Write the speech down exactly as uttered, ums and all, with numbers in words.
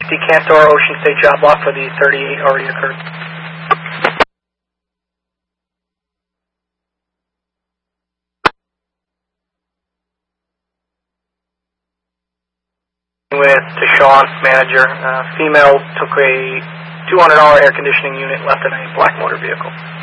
Decantor, Ocean State job lock for the thirty-eight already occurred. With Deshawn, manager, uh, female took a two hundred dollar air conditioning unit, left in a black motor vehicle.